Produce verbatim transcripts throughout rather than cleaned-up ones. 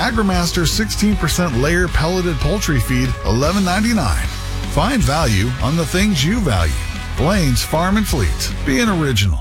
AgriMaster sixteen percent layer pelleted poultry feed, eleven ninety-nine. Find value on the things you value. Blaine's Farm and Fleet. Be an original.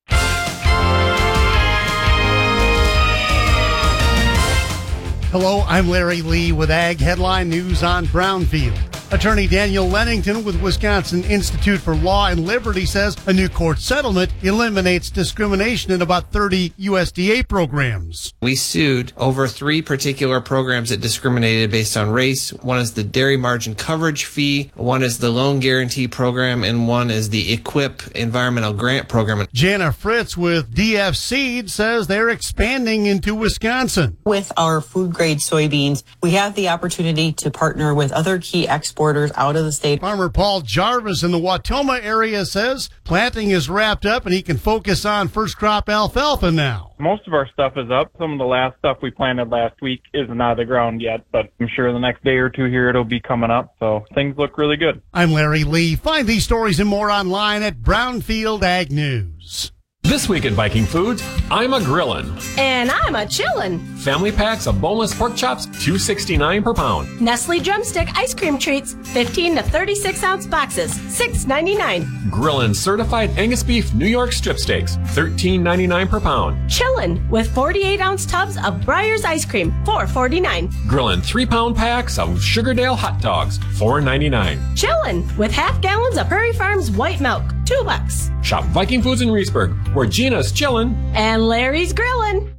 Hello, I'm Larry Lee with Ag Headline News on Brownfield. Attorney Daniel Lennington with Wisconsin Institute for Law and Liberty says a new court settlement eliminates discrimination in about thirty U S D A programs. We sued over three particular programs that discriminated based on race. One is the dairy margin coverage fee, one is the loan guarantee program, and one is the EQIP environmental grant program. Jana Fritz with D F Seed says they're expanding into Wisconsin. With our food grade soybeans, we have the opportunity to partner with other key exporters out of the state. Farmer Paul Jarvis in the Wautoma area says planting is wrapped up and he can focus on first crop alfalfa now. Most of our stuff is up. Some of the last stuff we planted last week isn't out of the ground yet, but I'm sure the next day or two here it'll be coming up, so things look really good. I'm Larry Lee. Find these stories and more online at Brownfield Ag News. This week at Viking Foods, I'm a grillin'. And I'm a chillin'. Family packs of boneless pork chops, two sixty-nine per pound. Nestle Drumstick ice cream treats, fifteen to thirty-six ounce boxes, six ninety-nine. Grillin' certified Angus beef New York strip steaks, thirteen ninety-nine per pound. Chillin' with forty-eight ounce tubs of Breyer's ice cream, four forty-nine. Grillin' three pound packs of Sugardale hot dogs, four ninety-nine. Chillin' with half gallons of Prairie Farms white milk, two bucks. Shop Viking Foods in Reesburg, where Gina's chillin' and Larry's grillin'.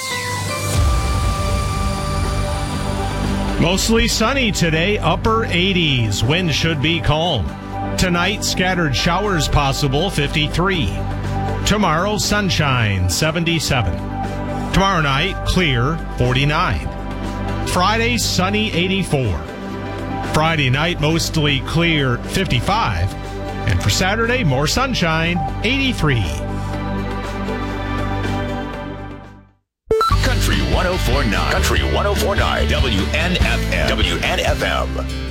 Mostly sunny today, upper eighties. Wind should be calm. Tonight, scattered showers possible, fifty-three. Tomorrow, sunshine, seventy-seven. Tomorrow night, clear, forty-nine. Friday, sunny, eighty-four. Friday night, mostly clear, fifty-five. And for Saturday, more sunshine, eighty-three. Country one oh four point nine. Country one oh four point nine. W N F M. W N F M.